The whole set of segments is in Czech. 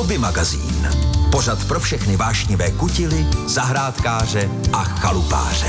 Hobby magazín. Pořad pro všechny vášnivé kutily, zahrádkáře a chalupáře.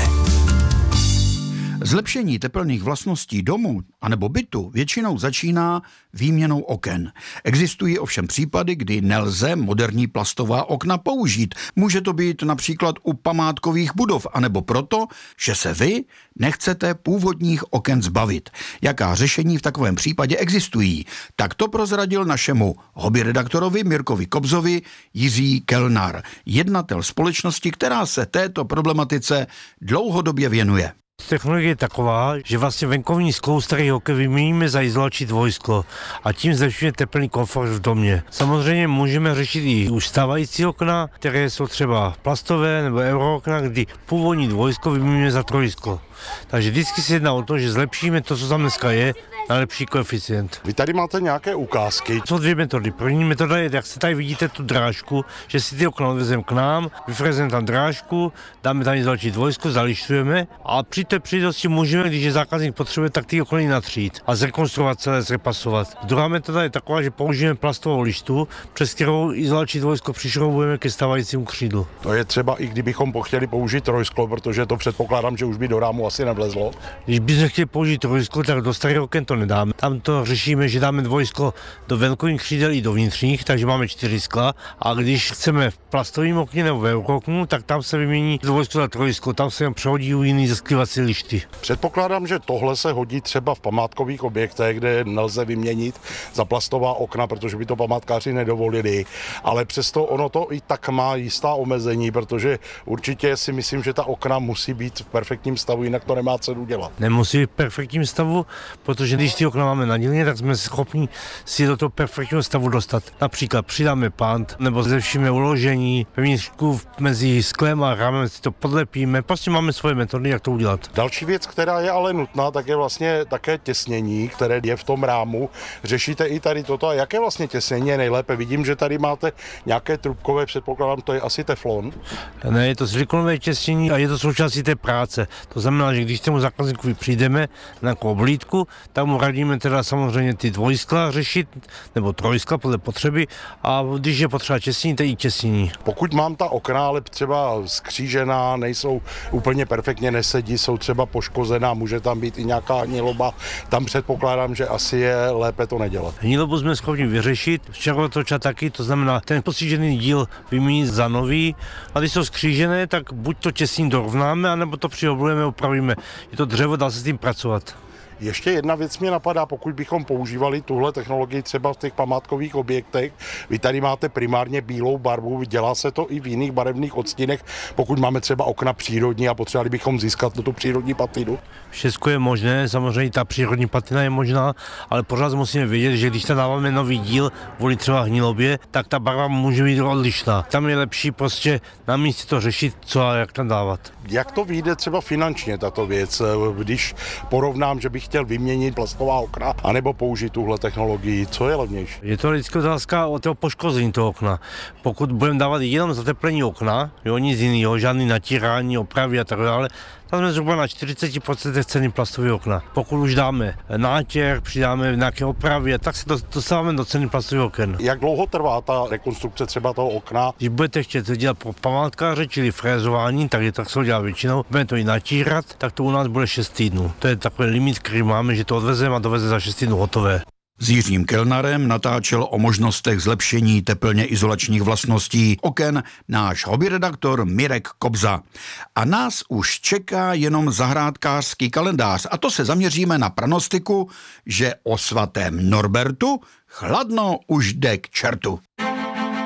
Zlepšení tepelných vlastností domu anebo bytu většinou začíná výměnou oken. Existují ovšem případy, kdy nelze moderní plastová okna použít. Může to být například u památkových budov, anebo proto, že se vy nechcete původních oken zbavit. Jaká řešení v takovém případě existují? Tak to prozradil našemu hobby redaktorovi Mirkovi Kobzovi Jiří Kellnar, jednatel společnosti, která se této problematice dlouhodobě věnuje. Technologie je taková, že vlastně venkovní sklo starých oken vyměníme za izolační dvojsklo a tím zlepšíme teplný komfort v domě. Samozřejmě můžeme řešit i už stávající okna, které jsou třeba plastové nebo eurookna, kdy původní dvojsklo vyměníme za trojsklo. Takže vždycky se jedná o to, že zlepšíme to, co tam dneska je, na lepší koeficient. Vy tady máte nějaké ukázky? Jsou dvě metody. První metoda je, jak se tady vidíte tu drážku, že si ty okna odvezeme k nám, vyfrezeme tam drážku, dáme tam izolační dvojsklo, zališťujeme a při té příležitosti můžeme, když je zákazník potřebuje, tak ty okna natřít a zrekonstruovat celé, zrepasovat. Druhá metoda je taková, že použijeme plastovou lištu, přes kterou izolační dvojsklo přišroubujeme ke stávajícímu křídlu. To je třeba i kdybychom chtěli použít trojsklo, protože to předpokládám, že už by do rámu asi nevlezlo. Když bychom chtěli použít trojsklo, tak do starých oken to nedáme. Tam to řešíme, že dáme dvojsklo do venkovních křídel i do vnitřních, takže máme 4 skla. A když chceme v plastovém okně nebo v eurooknu, tak tam se vymění dvojsklo za trojsklo, tam se jim přehodí jiný zesklivací lišty. Předpokládám, že tohle se hodí třeba v památkových objektech, kde nelze vyměnit za plastová okna, protože by to památkáři nedovolili. Ale přesto ono to i tak má jistá omezení, protože určitě si myslím, že ta okna musí být v perfektním stavu, jinak to nemá cenu dělat. Nemusí být v perfektním stavu, protože když ty okna máme nadělně, tak jsme schopni si do toho perfektního stavu dostat. Například přidáme pant, nebo zlepšíme uložení vevnitřku mezi sklem a rámem, si to podlepíme. Prostě máme svoje metody, jak to udělat. Další věc, která je ale nutná, tak je vlastně také těsnění, které je v tom rámu. Řešíte i tady toto a jaké vlastně těsnění je nejlépe? Vidím, že tady máte nějaké trubkové, předpokládám, to je asi teflon. Ne, je to silikonové těsnění a je to součástí té práce. To znamená, že když tomu zákazníkovi přijdeme na oblídku, tak mu radíme teda samozřejmě ty dvojskla řešit, nebo trojskla podle potřeby, a když je potřeba těsnění, tak i těsnění. Pokud mám ta okna, ale třeba skřížená, nejsou úplně perfektně, nesedí, jsou třeba poškozená, může tam být i nějaká hniloba, tam předpokládám, že asi je lépe to nedělat. Hnilobu jsme schopni vyřešit, červotoča taky, to znamená ten postižený díl vyměnit za nový, a když jsou skřížené, tak buď to těsnění dorovnáme, anebo to přioblujeme, opravíme. Je to dřevo, dá se s tím pracovat. Ještě jedna věc mě napadá, pokud bychom používali tuhle technologii třeba v těch památkových objektech. Vy tady máte primárně bílou barvu, dělá se to i v jiných barevných odstínech, pokud máme třeba okna přírodní a potřebovali bychom získat tu přírodní patinu. Všechno je možné, samozřejmě ta přírodní patina je možná, ale pořád musíme vědět, že když tam dáváme nový díl kvůli třeba hnilobě, tak ta barva může být odlišná. Tam je lepší prostě na místě to řešit, co a jak tam dávat. Jak to vyjde třeba finančně tato věc, když porovnám, že bych chtěl vyměnit plastová okna anebo použít tuhle technologii, co je levnější? Je to vždycky otázka o toho poškození toho okna. Pokud budeme dávat jenom zateplení okna, jo, nic jiného, žádný natírání, opravy a tak dále, tam jsme zhruba na 40% ceny plastové okna. Pokud už dáme nátěr, přidáme nějaké opravy, tak se dostáváme do ceny plastových oken. Jak dlouho trvá ta rekonstrukce třeba toho okna? Když budete chtět dělat pro památkáře, čili frézování, tak je tak se dělá většinou, budeme to i natírat, tak to u nás bude 6 týdnů. To je takový limit, který máme, že to odvezeme a doveze za 6 týdnů hotové. S Jiřím Kellnarem natáčel o možnostech zlepšení teplně izolačních vlastností oken náš hobby redaktor Mirek Kobza. A nás už čeká jenom zahrádkářský kalendář, a to se zaměříme na pranostiku, že o svatém Norbertu chladno už jde k čertu.